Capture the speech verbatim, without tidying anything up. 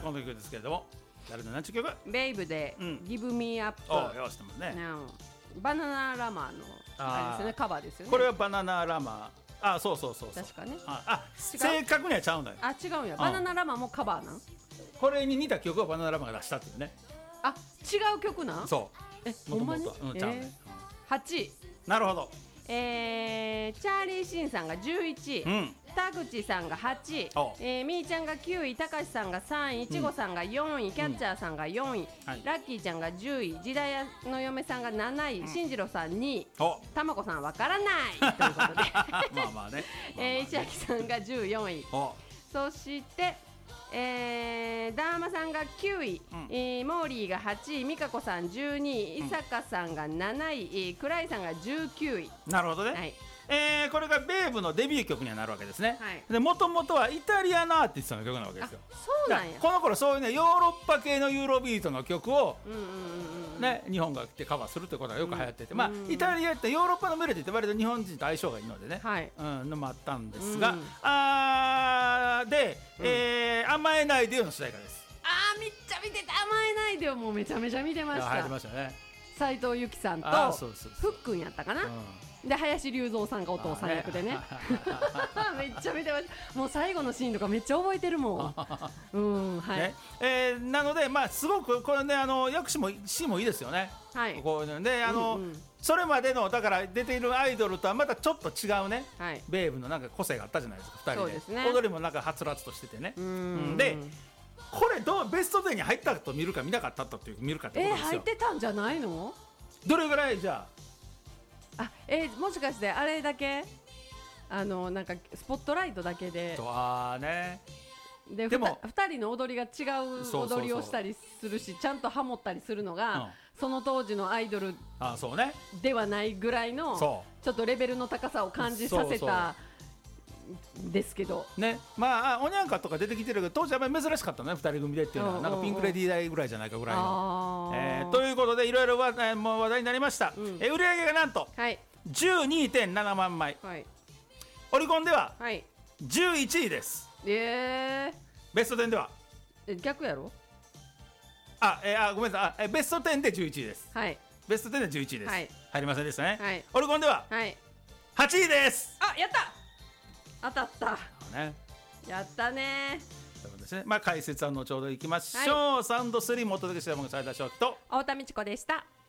この曲ですけれども、誰の何ちゅう曲？ ベイブで、 うん、 ギブミーアップ。 およしてますね。 バナナラマーのあれですね、カバーですよね。 これはバナナラマー。あ、そうそうそうそう。 確かね。 あ、あ正確にはちゃうのよ。 あ、違うんや。バナナラマーもカバーなん？ これに似た曲をバナナラマーが出したっていうね。 あ、違う曲なん？ そう。 え、ほんまに？ うん、ちゃうね。 はちい。 なるほど。 えー、チャーリー・シンさんがじゅういちい、うん、田口さんがはちい、えー、みーちゃんがきゅうい、たかしさんがさんい、いちごさんがよんい、キャッチャーさんがよんい、うんはい、ラッキーちゃんがじゅうい、時代屋の嫁さんがなない、進次郎さんにい、たまこさんわからないということでまあまあね、 えー、石垣さんがじゅうよんい、そしてえー、ダーマさんがきゅうい、うんえー、モーリーがはちい、美香子さんじゅうにい、伊坂さんがなない、えー、倉井さんがじゅうきゅうい。 なるほどね、はいえー、これがベーブのデビュー曲にはなるわけですね、 はい、 でもともとはイタリアのアーティストの曲なわけですよ。 そうなんや。 この頃そういうねヨーロッパ系のユーロビートの曲を、うんうんうんね、日本が来てカバーするということがよく流行ってて、うんまあ、イタリアってヨーロッパのメロディーって割と日本人と相性がいいのでね、はいうん、のもあったんですが、うん、あで、うんえー、甘えないでよの主題歌です。 あーめっちゃ見てた。甘えないでよもうめちゃめちゃ見てました。 流行ってましたね。 斉藤由貴さんとふっくんやったかな、うん、で林龍三さんがお父さん役でねめっちゃ見てました。もう最後のシーンとかめっちゃ覚えてるもんうんはいねえー、なので、まあ、すごくこれねあの役詞もシーンもいいですよね。はいこういうのであの、うんうん、それまでのだから出ているアイドルとはまたちょっと違うね、はい、ベーブのなんか個性があったじゃないですかふたり で, そうです、ね、踊りもなんかはつらつとしててね。うんうんでこれどうベストテンに入ったと見るか見なかったという見るかってことですよ。 えー、入ってたんじゃないの？ どれぐらいじゃああ、えー、もしかしてあれだけあのなんかスポットライトだけであ、ね、 ででもふたりの踊りが違う踊りをしたりするしちゃんとハモったりするのが、うん、その当時のアイドルではないぐらいのちょっとレベルの高さを感じさせたですけどね。まあおにゃんかとか出てきてるけど当時はあんまり珍しかったねふたり組でっていうのは、うんうんうん、なんかピンクレディー代ぐらいじゃないかぐらいの、えー、ということでいろいろ話題になりました、うん、え売上がなんと、はい、じゅうにてんななまんまい、はい、オリコンではじゅういちいです、 はい、えー、 ベストテンではえ逆やろあ、えー、あごめんなさいあ、えベストテンでじゅういちいです、はい、ベストテンでじゅういちいです、はい、入りませんでしたね、はい、オリコンでははちいです。 あやった当たった、ね、やったね。 ということですね。まあ解説は後ほどいきましょう、はい、サウンドスリーもお届けしたものが最大正気と太田美智子でした。